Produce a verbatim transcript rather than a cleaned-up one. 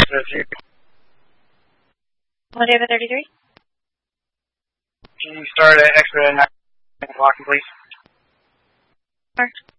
thirty-three. Moldova thirty-three. Can you start at expert at nine o'clock, please? Sure.